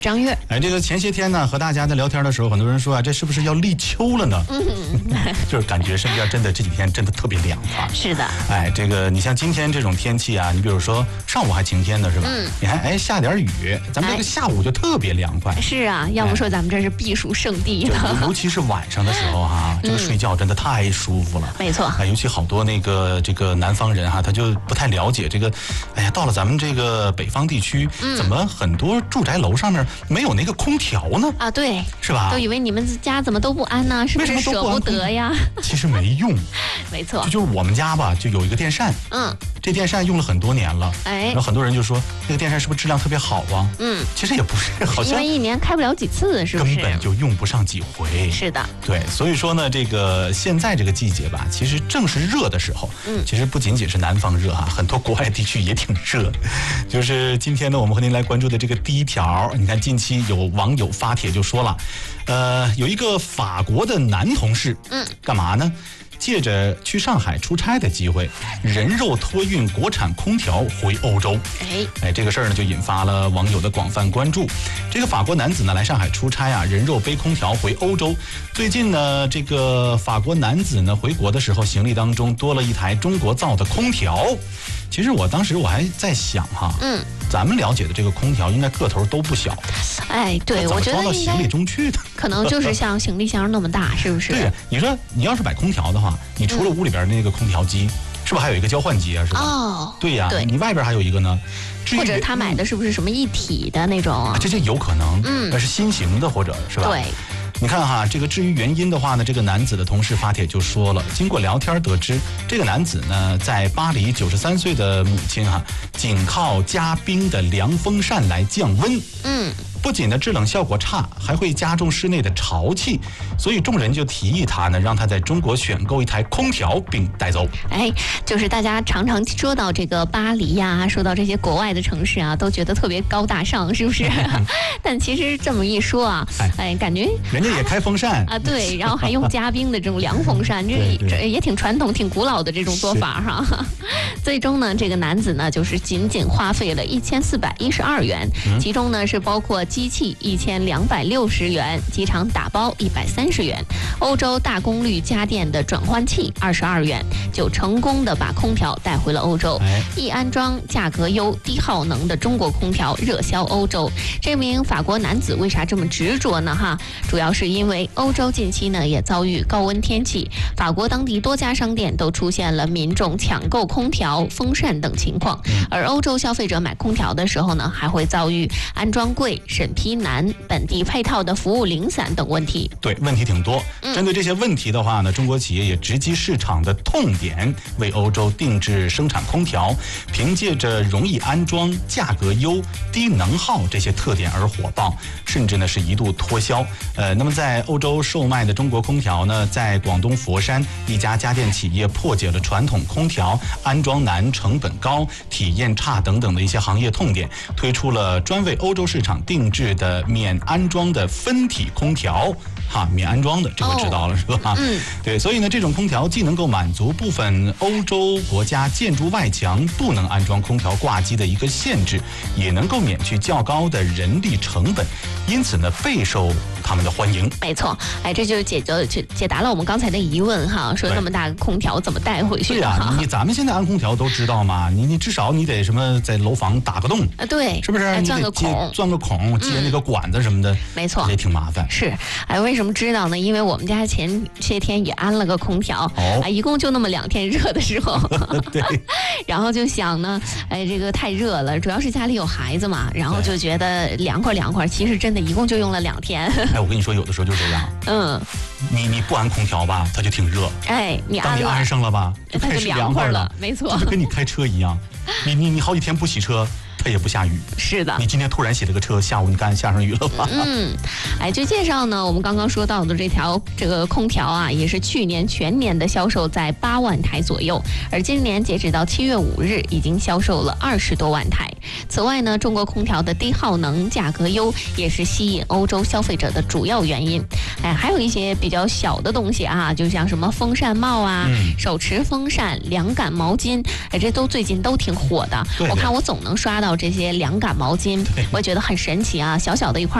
张悦。 这个前些天呢，和大家在聊天的时候，很多人说啊，这是不是要立秋了呢？就是感觉身边真的这几天真的特别凉快。 是的。 这个你像今天这种天气啊，你比如说上午还晴天的是吧？你还下点雨，咱们这个下午就特别凉快。 是啊，要不说咱们这是避暑胜地呢。 尤其是晚上的时候哈，这个睡觉真的太舒服了。 没错。 尤其好多这个南方人哈，他就不太了解这个，到了咱们这个北方地区，怎么很多住宅楼上面没有那个空调呢？啊， 对， 是吧？ 都以为你们家怎么都不安呢？是不是舍不得呀？ 其实没用。 没错。 就是我们家吧，就有一个电扇。这电扇用了很多年了。然后很多人就说那个电扇是不是质量特别好啊？其实也不是，好像因为一年开不了几次，是不是？ 根本就用不上几回。 是的。 对，所以说呢，这个现在这个季节吧，其实正是热的时候。其实不仅仅是南方热哈，很多国外地区也挺热。就是今天呢，我们和您来关注的这个第一条，你看近期有网友发帖就说了，有一个法国的男同事，干嘛呢？借着去上海出差的机会，人肉托运国产空调回欧洲。这个事儿呢就引发了网友的广泛关注。这个法国男子呢来上海出差啊，人肉背空调回欧洲。最近呢，这个法国男子呢回国的时候，行李当中多了一台中国造的空调。其实当时我还在想哈，咱们了解的这个空调应该个头都不小。 对，我觉得装到行李中去的， 可能就是像行李箱那么大，是不是？ 对，你说你要是买空调的话，你除了屋里边那个空调机，是不是还有一个交换机啊？是吧？对呀，你外边还有一个呢。 或者他买的是不是什么一体的那种？ 这有可能，那是新型的，或者是吧？ 对。 你看哈，这个至于原因的话呢，这个男子的同事发帖就说了，经过聊天得知，这个男子呢在巴黎93岁的母亲仅靠加冰的凉风扇来降温。不仅呢制冷效果差，还会加重室内的潮气，所以众人就提议他呢，让他在中国选购一台空调并带走。 就是大家常常说到这个巴黎呀，说到这些国外的城市啊，都觉得特别高大上，是不是？但其实这么一说啊，感觉人家也开风扇啊，对，然后还用加冰的这种凉风扇，这也挺传统、挺古老的这种做法哈。最终呢，这个男子呢，就是仅花费了1412元，其中呢是包括机器1260元，机场打包130元，欧洲大功率家电的转换器22元，就成功的把空调带回了欧洲。易安装、价格优、低耗能的中国空调热销欧洲。这名法国男子为啥这么执着呢？主要是因为欧洲近期呢也遭遇高温天气，法国当地多家商店都出现了民众抢购空调、风扇等情况，而欧洲消费者买空调的时候呢，还会遭遇安装贵、审批难、本地配套的服务零散等问题。 对，问题挺多。针对这些问题的话呢，中国企业也直击市场的痛点，为欧洲定制生产空调，凭借着容易安装、价格优、低能耗这些特点而火爆，甚至呢是一度脱销。那么在欧洲售卖的中国空调呢，在广东佛山一家家电企业破解了传统空调安装难、成本高、体验差等等的一些行业痛点，推出了专为欧洲市场定制的免安装的分体空调。免安装的这个知道了是吧？对，所以呢，这种空调既能够满足部分欧洲国家建筑外墙不能安装空调挂机的一个限制，也能够免去较高的人力成本，因此呢，备受他们的欢迎。 没错，这就解答了我们刚才的疑问哈，说那么大个空调怎么带回去？ 对啊，咱们现在安空调都知道嘛，你至少你得什么在楼房打个洞啊， 对， 是不是？ 钻个孔， 接那个管子什么的， 没错， 也挺麻烦。 是，为什么知道呢？因为我们家前些天也安了个空调，一共就那么2天热的时候， 对， 然后就想呢，这个太热了，主要是家里有孩子嘛，然后就觉得凉快，其实真的一共就用了2天。 我跟你说，有的时候就这样，你不安空调吧，它就挺热， 你安上了吧， 它就凉快了，没错， 就跟你开车一样，你好几天不洗车，它也不下雨。 是的， 你今天突然洗了个车，下午你赶紧下上雨了吧？ 据介绍呢，我们刚刚说到的这个空调啊，也是去年全年的销售在8万台左右，而今年截止到7月5日，已经销售了20多万台。此外呢，中国空调的低耗能、价格优，也是吸引欧洲消费者的主要原因。还有一些比较小的东西啊，就像什么风扇帽啊、手持风扇、凉感毛巾，这都最近都挺火的。我看我总能刷到到这些凉感毛巾，我也觉得很神奇啊，小小的一块